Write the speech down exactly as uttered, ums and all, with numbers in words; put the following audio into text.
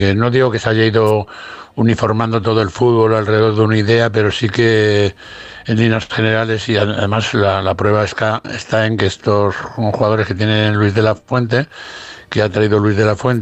que no digo que se haya ido uniformando todo el fútbol alrededor de una idea, pero sí que en líneas generales, y además la, la prueba está, está en que estos jugadores que tienen Luis de la Fuente, que ha traído Luis de la Fuente,